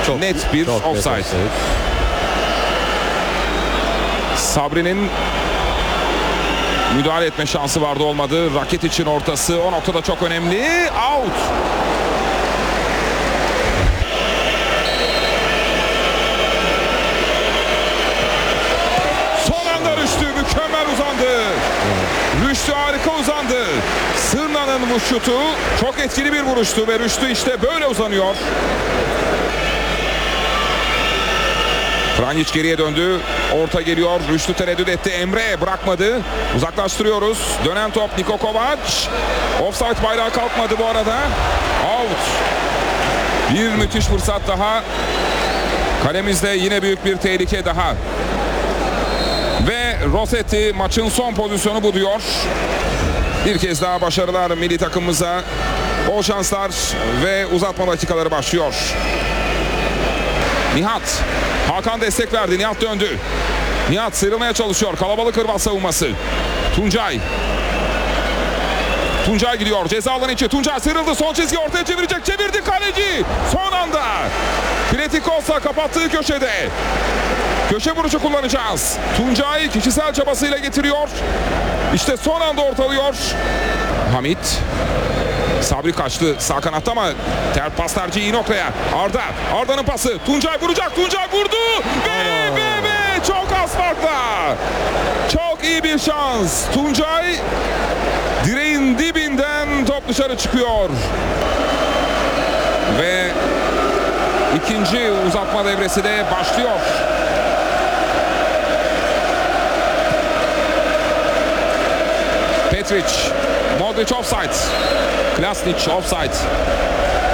net bir offside. Sabri'nin müdahale etme şansı vardı, olmadı. Rakitic'in ortası o noktada çok önemli. Out. Son anda Rüştü mükemmel uzandı. Rüştü harika uzandı. Sırna'nın bu şutu çok etkili bir vuruştu ve Rüştü işte böyle uzanıyor. Pranjic geriye döndü. Orta geliyor. Rüştü tereddüt etti. Emre bırakmadı. Uzaklaştırıyoruz. Dönen top Niko Kovac. Offside bayrağı kalkmadı bu arada. Out. Bir müthiş fırsat daha. Kalemizde yine büyük bir tehlike daha. Ve Rossetti maçın son pozisyonu bu diyor. Bir kez daha başarılar milli takımımıza. Bol şanslar ve uzatma dakikaları başlıyor. Nihat. Hakan destek verdi. Nihat döndü. Nihat sıyrılmaya çalışıyor. Kalabalık Hırvat savunması. Tuncay. Tuncay gidiyor. Ceza alanı içi. Tuncay sıyrıldı. Son çizgi ortaya çevirecek. Çevirdi kaleci. Son anda. Pletikosa kapattığı köşede. Köşe vuruşu kullanacağız. Tuncay kişisel çabasıyla getiriyor. İşte son anda ortalıyor. Hamit. Sabri kaçtı sağ kanatta ama pas tercihi iyi noktaya. Arda. Arda'nın pası. Tuncay vuracak. Tuncay vurdu. Ve çok az farkla. Çok iyi bir şans. Tuncay direğin dibinden top dışarı çıkıyor. Ve ikinci uzatma devresi de başlıyor. Petric. Modric offside. Klasnic offside.